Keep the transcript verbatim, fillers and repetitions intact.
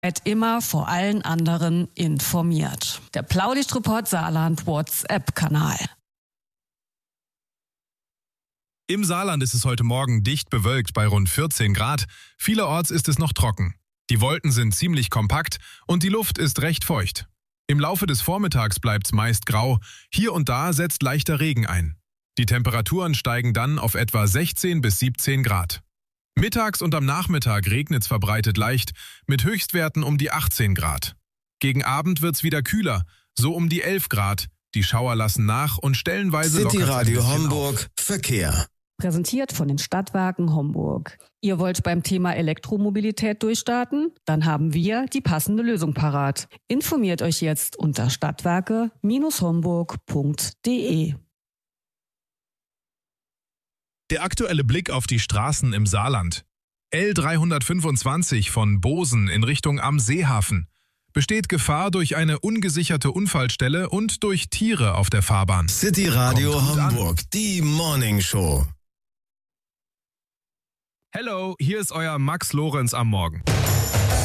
Seid immer vor allen anderen informiert. Der Blaulichtreport Saarland WhatsApp-Kanal. Im Saarland ist es heute Morgen dicht bewölkt bei rund vierzehn Grad. Vielerorts ist es noch trocken. Die Wolken sind ziemlich kompakt und die Luft ist recht feucht. Im Laufe des Vormittags bleibt es meist grau. Hier und da setzt leichter Regen ein. Die Temperaturen steigen dann auf etwa sechzehn bis siebzehn Grad. Mittags und am Nachmittag regnet es verbreitet leicht, mit Höchstwerten um die achtzehn Grad. Gegen Abend wird es wieder kühler, so um die elf Grad. Die Schauer lassen nach und stellenweise lockert es ein bisschen City Radio Homburg Verkehr. Präsentiert von den Stadtwerken Homburg. Ihr wollt beim Thema Elektromobilität durchstarten? Dann haben wir die passende Lösung parat. Informiert euch jetzt unter stadtwerke Bindestrich homburg punkt de. Der aktuelle Blick auf die Straßen im Saarland. L dreihundertfünfundzwanzig von Bosen in Richtung Am Seehafen. Besteht Gefahr durch eine ungesicherte Unfallstelle und durch Tiere auf der Fahrbahn. City Radio Kommt gut an. Homburg, die Morning Show. Hello, hier ist euer Max Lorenz am Morgen.